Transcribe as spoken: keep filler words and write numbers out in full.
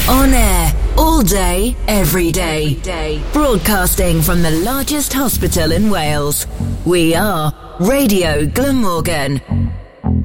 On air, all day, every day. Broadcasting from the largest hospital in Wales. We are Radio Glamorgan.